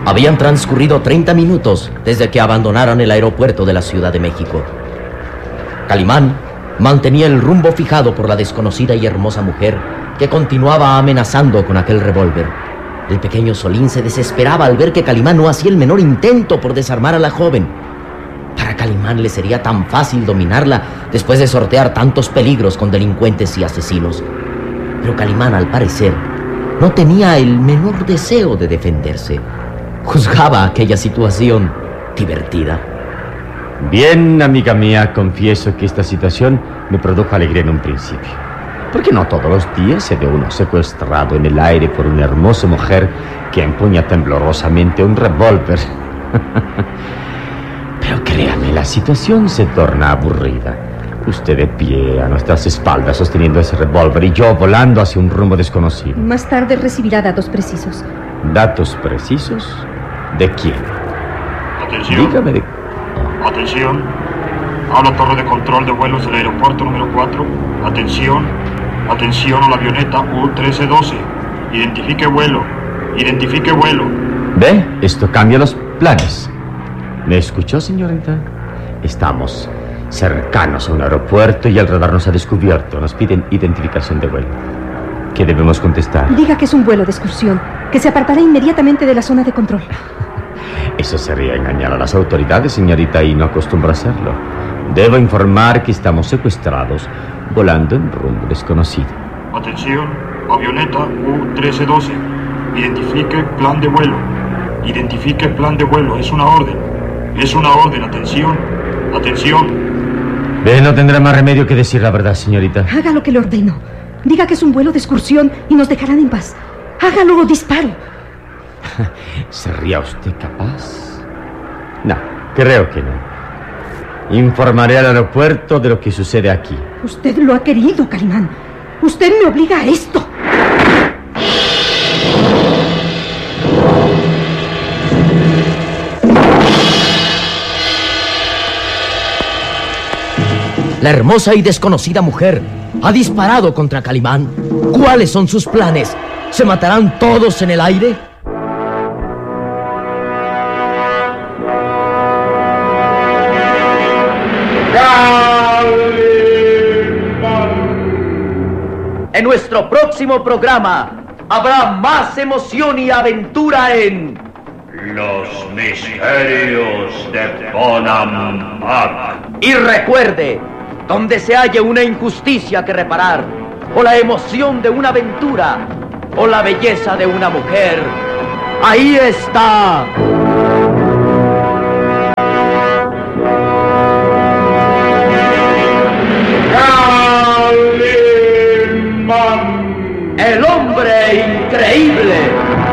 Habían transcurrido 30 minutos desde que abandonaran el aeropuerto de la Ciudad de México. Calimán mantenía el rumbo fijado por la desconocida y hermosa mujer que continuaba amenazando con aquel revólver. El pequeño Solín se desesperaba al ver que Calimán no hacía el menor intento por desarmar a la joven. Para Calimán le sería tan fácil dominarla después de sortear tantos peligros con delincuentes y asesinos. Pero Calimán, al parecer, no tenía el menor deseo de defenderse. Juzgaba aquella situación divertida. Bien, amiga mía, confieso que esta situación me produjo alegría en un principio. Porque no todos los días se ve uno secuestrado en el aire por una hermosa mujer que empuña temblorosamente un revólver. Pero créame, la situación se torna aburrida. Usted de pie a nuestras espaldas sosteniendo ese revólver y yo volando hacia un rumbo desconocido. Más tarde recibirá datos precisos. ¿Datos precisos? ¿De quién? Atención. Dígame de... Atención. Habla torre de control de vuelos del aeropuerto número 4. Atención. Atención a la avioneta U-1312. Identifique vuelo. Identifique vuelo. ¿Ve? Esto cambia los planes. ¿Me escuchó, señorita? Estamos cercanos a un aeropuerto y el radar nos ha descubierto. Nos piden identificación de vuelo. ¿Qué debemos contestar? Diga que es un vuelo de excursión, que se apartará inmediatamente de la zona de control. Eso sería engañar a las autoridades, señorita, y no acostumbro a hacerlo. Debo informar que estamos secuestrados, volando en rumbo desconocido. Atención, avioneta U-1312. Identifique plan de vuelo. Identifique plan de vuelo. Es una orden. Es una orden. Atención. Atención. Ve, no tendrá más remedio que decir la verdad, señorita. Haga lo que le ordeno. Diga que es un vuelo de excursión y nos dejarán en paz. Hágalo o disparo. ¿Sería usted capaz? No, creo que no. Informaré al aeropuerto de lo que sucede aquí. Usted lo ha querido, Calimán. Usted me obliga a esto. La hermosa y desconocida mujer ha disparado contra Calimán. ¿Cuáles son sus planes? ¿Se matarán todos en el aire? En nuestro próximo programa habrá más emoción y aventura en Los misterios de Bonham Park. Y recuerde, donde se halle una injusticia que reparar, o la emoción de una aventura, o la belleza de una mujer, ahí está el hombre increíble.